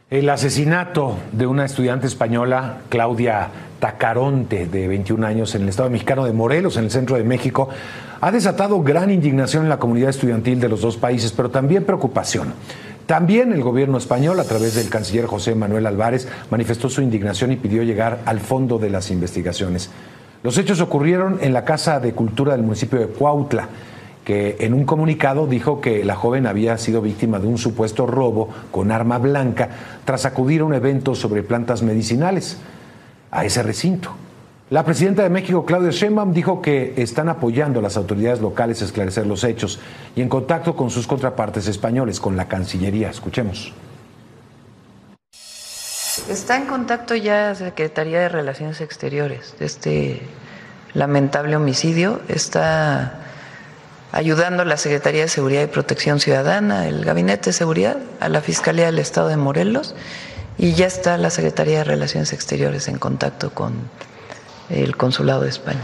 El asesinato de una estudiante española, Claudia Tacaronte, de 21 años, en el estado mexicano de Morelos, en el centro de México, ha desatado gran indignación en la comunidad estudiantil de los dos países, pero también preocupación. También el gobierno español, a través del canciller José Manuel Álvarez, manifestó su indignación y pidió llegar al fondo de las investigaciones. Los hechos ocurrieron en la Casa de Cultura del municipio de Cuautla, que en un comunicado dijo que la joven había sido víctima de un supuesto robo con arma blanca tras acudir a un evento sobre plantas medicinales a ese recinto. La presidenta de México, Claudia Sheinbaum, dijo que están apoyando a las autoridades locales a esclarecer los hechos y en contacto con sus contrapartes españoles, con la Cancillería. Escuchemos. Está en contacto ya la Secretaría de Relaciones Exteriores de este lamentable homicidio. Está ayudando a la Secretaría de Seguridad y Protección Ciudadana, el Gabinete de Seguridad, a la Fiscalía del Estado de Morelos, y ya está la Secretaría de Relaciones Exteriores en contacto con el Consulado de España.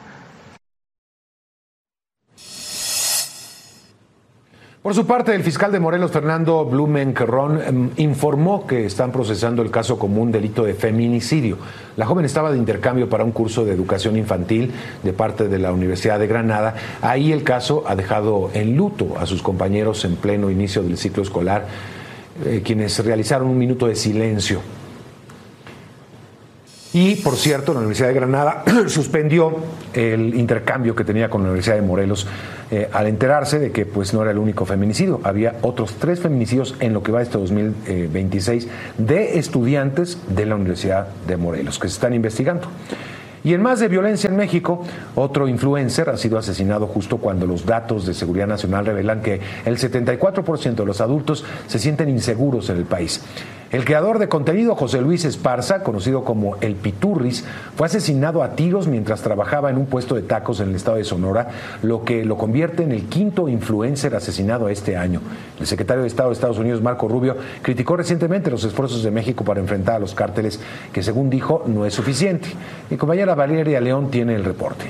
Por su parte, el fiscal de Morelos, Fernando Blumenkerron, informó que están procesando el caso como un delito de feminicidio. La joven estaba de intercambio para un curso de educación infantil de parte de la Universidad de Granada. Ahí el caso ha dejado en luto a sus compañeros en pleno inicio del ciclo escolar, quienes realizaron un minuto de silencio. Y, por cierto, la Universidad de Granada suspendió el intercambio que tenía con la Universidad de Morelos al enterarse de que pues no era el único feminicidio. Había otros 3 feminicidios en lo que va este 2026 de estudiantes de la Universidad de Morelos que se están investigando. Y en más de violencia en México, otro influencer ha sido asesinado justo cuando los datos de Seguridad Nacional revelan que el 74% de los adultos se sienten inseguros en el país. El creador de contenido, José Luis Esparza, conocido como El Piturris, fue asesinado a tiros mientras trabajaba en un puesto de tacos en el estado de Sonora, lo que lo convierte en el 5º influencer asesinado este año. El secretario de Estado de Estados Unidos, Marco Rubio, criticó recientemente los esfuerzos de México para enfrentar a los cárteles, que según dijo no es suficiente. Mi compañera Valeria León tiene el reporte.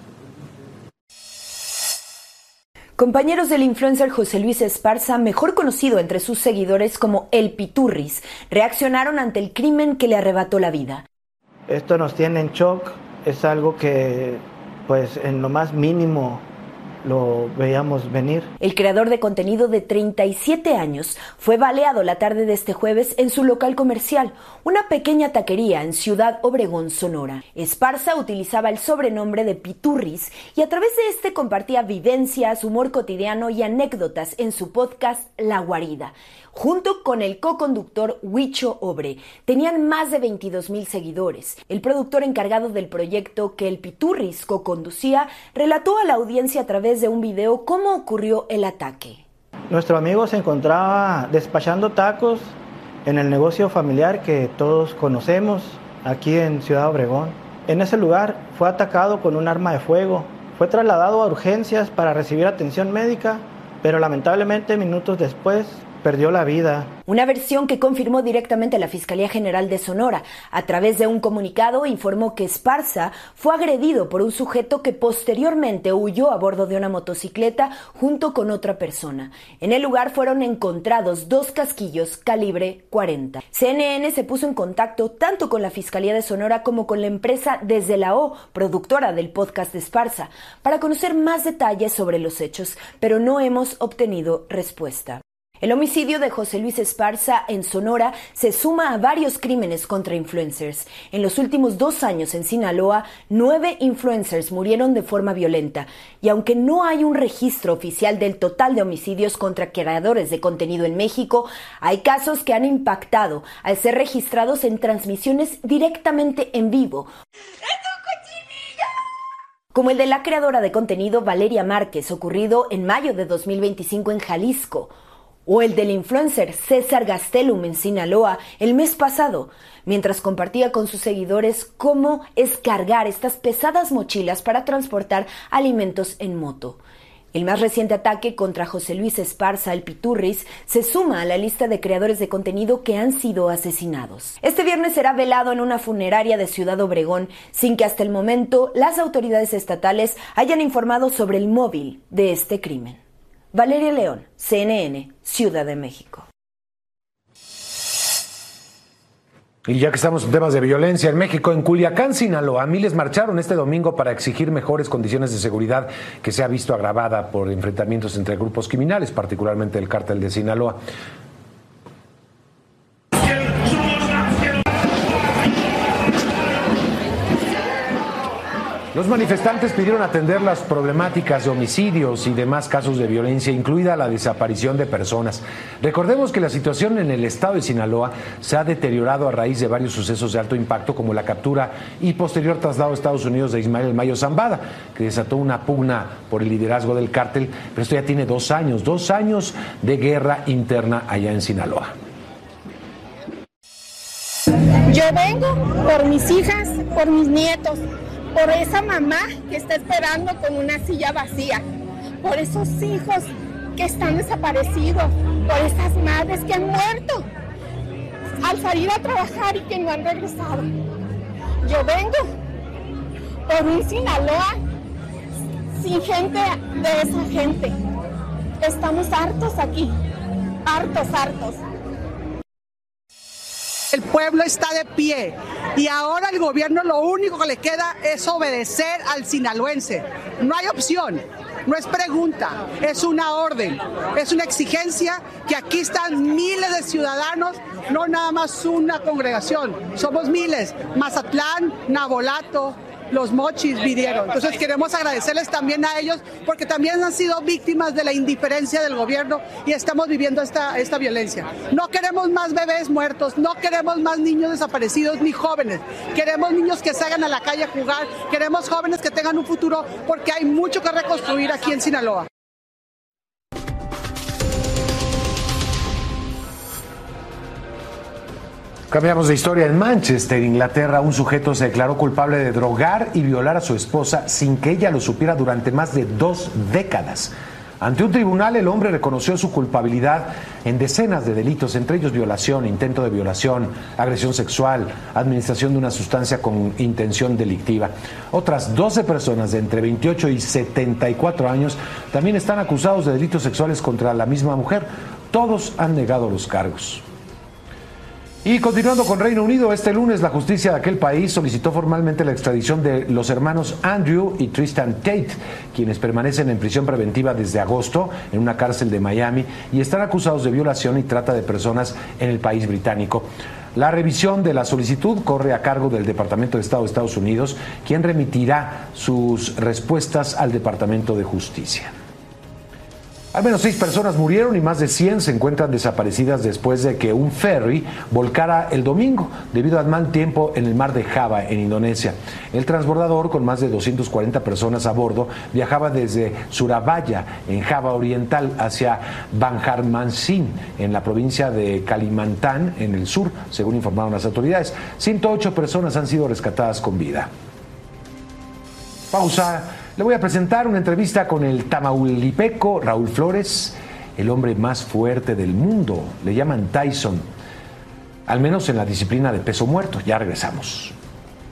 Compañeros del influencer José Luis Esparza, mejor conocido entre sus seguidores como El Piturris, reaccionaron ante el crimen que le arrebató la vida. Esto nos tiene en shock, es algo que pues en lo más mínimo lo veíamos venir. El creador de contenido de 37 años fue baleado la tarde de este jueves en su local comercial, una pequeña taquería en Ciudad Obregón, Sonora. Esparza utilizaba el sobrenombre de Piturris y a través de este compartía vivencias, humor cotidiano y anécdotas en su podcast La Guarida. Junto con el coconductor Huicho Obre, tenían más de 22,000 seguidores. El productor encargado del proyecto que El Piturris coconducía relató a la audiencia a través de un video cómo ocurrió el ataque. Nuestro amigo se encontraba despachando tacos en el negocio familiar que todos conocemos aquí en Ciudad Obregón. En ese lugar fue atacado con un arma de fuego. Fue trasladado a urgencias para recibir atención médica, pero lamentablemente minutos después perdió la vida. Una versión que confirmó directamente la Fiscalía General de Sonora. A través de un comunicado informó que Esparza fue agredido por un sujeto que posteriormente huyó a bordo de una motocicleta junto con otra persona. En el lugar fueron encontrados 2 casquillos calibre 40. CNN se puso en contacto tanto con la Fiscalía de Sonora como con la empresa Desde la O, productora del podcast de Esparza, para conocer más detalles sobre los hechos, pero no hemos obtenido respuesta. El homicidio de José Luis Esparza en Sonora se suma a varios crímenes contra influencers. En los últimos 2 años en Sinaloa, 9 influencers murieron de forma violenta. Y aunque no hay un registro oficial del total de homicidios contra creadores de contenido en México, hay casos que han impactado al ser registrados en transmisiones directamente en vivo. Como el de la creadora de contenido Valeria Márquez, ocurrido en mayo de 2025 en Jalisco. O el del influencer César Gastelum en Sinaloa el mes pasado, mientras compartía con sus seguidores cómo es cargar estas pesadas mochilas para transportar alimentos en moto. El más reciente ataque contra José Luis Esparza, El Piturris, se suma a la lista de creadores de contenido que han sido asesinados. Este viernes será velado en una funeraria de Ciudad Obregón, sin que hasta el momento las autoridades estatales hayan informado sobre el móvil de este crimen. Valeria León, CNN, Ciudad de México. Y ya que estamos en temas de violencia en México, en Culiacán, Sinaloa, miles marcharon este domingo para exigir mejores condiciones de seguridad que se ha visto agravada por enfrentamientos entre grupos criminales, particularmente el cártel de Sinaloa. Los manifestantes pidieron atender las problemáticas de homicidios y demás casos de violencia, incluida la desaparición de personas. Recordemos que la situación en el estado de Sinaloa se ha deteriorado a raíz de varios sucesos de alto impacto, como la captura y posterior traslado a Estados Unidos de Ismael El Mayo Zambada, que desató una pugna por el liderazgo del cártel, pero esto ya tiene 2 años de guerra interna allá en Sinaloa. Yo vengo por mis hijas, por mis nietos, por esa mamá que está esperando con una silla vacía, por esos hijos que están desaparecidos, por esas madres que han muerto al salir a trabajar y que no han regresado. Yo vengo por un Sinaloa sin gente de esa gente. Estamos hartos aquí, hartos. El pueblo está de pie y ahora el gobierno lo único que le queda es obedecer al sinaloense. No hay opción, no es pregunta, es una orden, es una exigencia que aquí están miles de ciudadanos, no nada más una congregación, somos miles. Mazatlán, Navolato, Los Mochis vinieron. Entonces queremos agradecerles también a ellos porque también han sido víctimas de la indiferencia del gobierno y estamos viviendo esta violencia. No queremos más bebés muertos, no queremos más niños desaparecidos ni jóvenes. Queremos niños que salgan a la calle a jugar, queremos jóvenes que tengan un futuro porque hay mucho que reconstruir aquí en Sinaloa. Cambiamos de historia. En Manchester, Inglaterra, un sujeto se declaró culpable de drogar y violar a su esposa sin que ella lo supiera durante más de 2 décadas. Ante un tribunal, el hombre reconoció su culpabilidad en decenas de delitos, entre ellos violación, intento de violación, agresión sexual, administración de una sustancia con intención delictiva. Otras 12 personas de entre 28 y 74 años también están acusados de delitos sexuales contra la misma mujer. Todos han negado los cargos. Y continuando con Reino Unido, este lunes la justicia de aquel país solicitó formalmente la extradición de los hermanos Andrew y Tristan Tate, quienes permanecen en prisión preventiva desde agosto en una cárcel de Miami y están acusados de violación y trata de personas en el país británico. La revisión de la solicitud corre a cargo del Departamento de Estado de Estados Unidos, quien remitirá sus respuestas al Departamento de Justicia. Al menos 6 personas murieron y más de 100 se encuentran desaparecidas después de que un ferry volcara el domingo debido al mal tiempo en el mar de Java, en Indonesia. El transbordador, con más de 240 personas a bordo, viajaba desde Surabaya, en Java Oriental, hacia Banjarmasin, en la provincia de Kalimantan, en el sur, según informaron las autoridades. 108 personas han sido rescatadas con vida. Pausa. Le voy a presentar una entrevista con el tamaulipeco Raúl Flores, el hombre más fuerte del mundo. Le llaman Tyson, al menos en la disciplina de peso muerto. Ya regresamos.